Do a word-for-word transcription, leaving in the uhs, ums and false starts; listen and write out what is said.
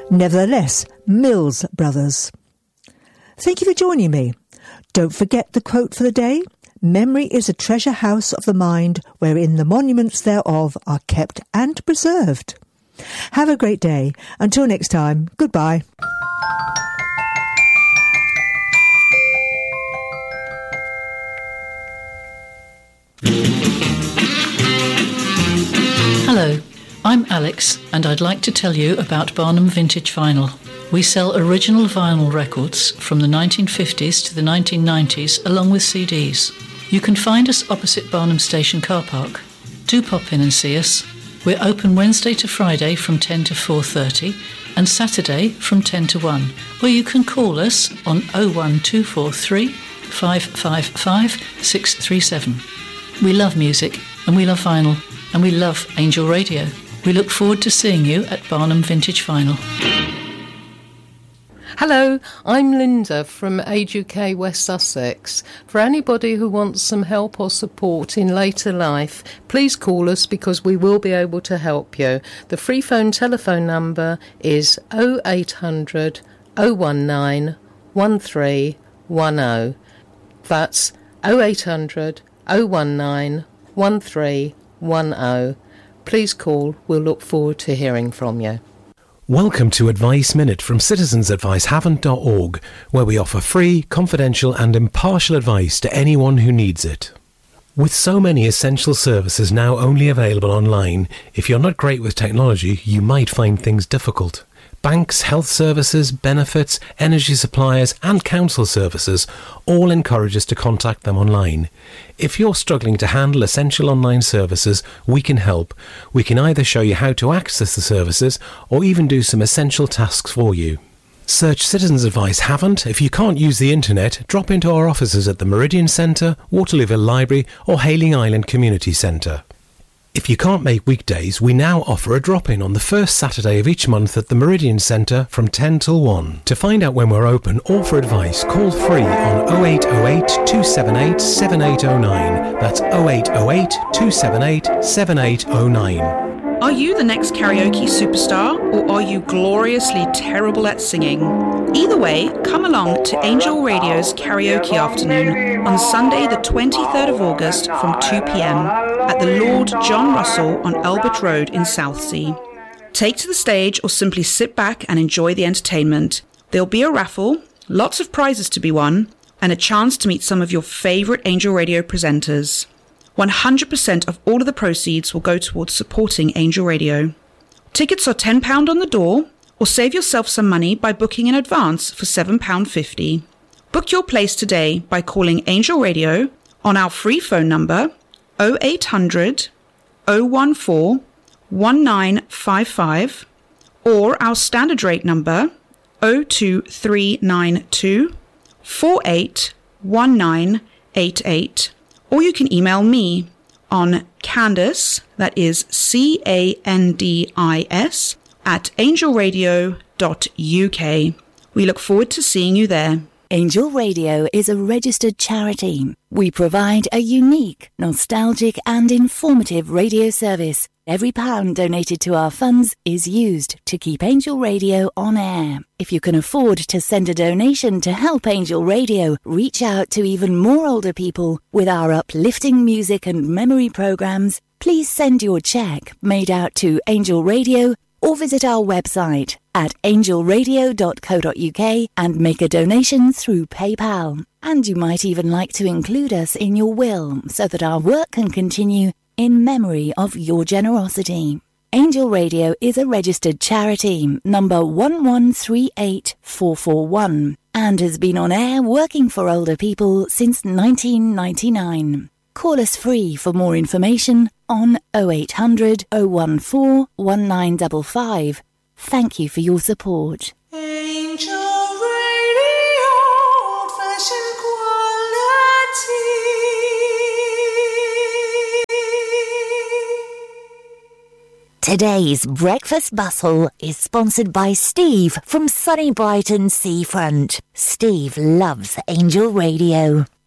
Nevertheless, Mills Brothers. Thank you for joining me. Don't forget the quote for the day. Memory is a treasure house of the mind wherein the monuments thereof are kept and preserved. Have a great day. Until next time, goodbye. Hello, I'm Alex, and I'd like to tell you about Barnum Vintage Vinyl. We sell original vinyl records from the nineteen fifties to the nineteen nineties, along with C Ds. You can find us opposite Barnum Station car park. Do pop in and see us. We're open Wednesday to Friday from ten to four thirty and Saturday from ten to one, or you can call us on oh one two four three, five five five, six three seven. We love music, and we love vinyl, and we love Angel Radio. We look forward to seeing you at Barnum Vintage Vinyl. Hello, I'm Linda from Age U K West Sussex. For anybody who wants some help or support in later life, please call us because we will be able to help you. The free phone telephone number is oh eight hundred, oh one nine, one three one oh. That's oh eight hundred, oh one nine, one three one oh. Please call. We'll look forward to hearing from you. Welcome to Advice Minute from citizens advice havant dot org, where we offer free, confidential and impartial advice to anyone who needs it. With so many essential services now only available online, if you're not great with technology, you might find things difficult. Banks, health services, benefits, energy suppliers and council services all encourage us to contact them online. If you're struggling to handle essential online services, we can help. We can either show you how to access the services or even do some essential tasks for you. Search Citizens Advice Havant. If you can't use the internet, drop into our offices at the Meridian Centre, Waterlooville Library or Hayling Island Community Centre. If you can't make weekdays, we now offer a drop-in on the first Saturday of each month at the Meridian Centre from ten till one. To find out when we're open or for advice, call free on oh eight oh eight, two seven eight, seven eight oh nine. That's oh eight oh eight, two seven eight, seven eight oh nine. Are you the next karaoke superstar, or are you gloriously terrible at singing? Either way, come along to Angel Radio's Karaoke Afternoon on Sunday the twenty-third of August from two p.m. at the Lord John Russell on Albert Road in Southsea. Take to the stage or simply sit back and enjoy the entertainment. There'll be a raffle, lots of prizes to be won, and a chance to meet some of your favourite Angel Radio presenters. one hundred percent of all of the proceeds will go towards supporting Angel Radio. Tickets are ten pounds on the door, or save yourself some money by booking in advance for seven pounds fifty. Book your place today by calling Angel Radio on our free phone number oh eight hundred, oh one four, one nine five five or our standard rate number oh two three nine two, four eight one nine eight eight. Or you can email me on Candice, that is C A N D I S, at angel radio dot U K. We look forward to seeing you there. Angel Radio is a registered charity. We provide a unique, nostalgic and informative radio service. Every pound donated to our funds is used to keep Angel Radio on air. If you can afford to send a donation to help Angel Radio reach out to even more older people with our uplifting music and memory programs, please send your cheque made out to Angel Radio or visit our website at angel radio dot co dot U K and make a donation through PayPal. And you might even like to include us in your will so that our work can continue in memory of your generosity. Angel Radio is a registered charity, number one one three eight four four one, and has been on air working for older people since nineteen ninety-nine. Call us free for more information on oh eight hundred, oh one four, one nine five five. Thank you for your support. Angel Radio, old-fashioned quality. Today's Breakfast Bustle is sponsored by Steve from sunny Brighton Seafront. Steve loves Angel Radio.